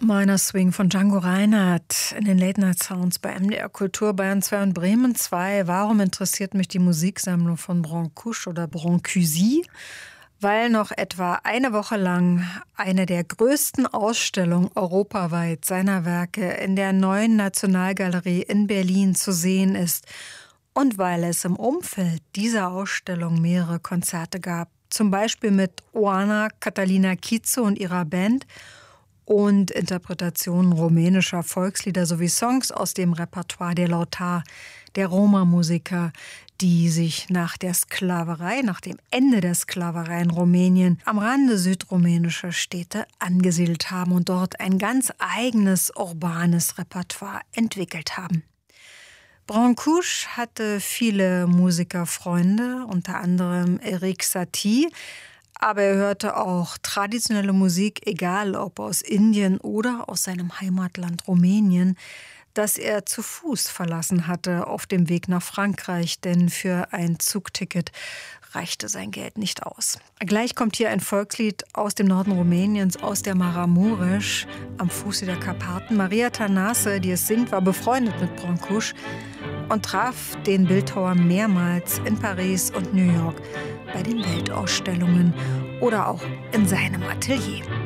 Meiner Swing von Django Reinhardt in den Late Night Sounds bei MDR Kultur Bayern 2 und Bremen 2. Warum interessiert mich die Musiksammlung von Brancusi oder Brancusi? Weil noch etwa eine Woche lang eine der größten Ausstellungen europaweit seiner Werke in der Neuen Nationalgalerie in Berlin zu sehen ist und weil es im Umfeld dieser Ausstellung mehrere Konzerte gab, zum Beispiel mit Oana Catalina Kitsu und ihrer Band und Interpretationen rumänischer Volkslieder sowie Songs aus dem Repertoire der Lautar, der Roma-Musiker, die sich nach der Sklaverei, nach dem Ende der Sklaverei in Rumänien am Rande südrumänischer Städte angesiedelt haben und dort ein ganz eigenes urbanes Repertoire entwickelt haben. Brancusi hatte viele Musikerfreunde, unter anderem Erik Satie, aber er hörte auch traditionelle Musik, egal ob aus Indien oder aus seinem Heimatland Rumänien, das er zu Fuß verlassen hatte auf dem Weg nach Frankreich, denn für ein Zugticket reichte sein Geld nicht aus. Gleich kommt hier ein Volkslied aus dem Norden Rumäniens, aus der Maramuresch, am Fuße der Karpaten. Maria Tănase, die es singt, war befreundet mit Brancusi und traf den Bildhauer mehrmals in Paris und New York bei den Weltausstellungen oder auch in seinem Atelier.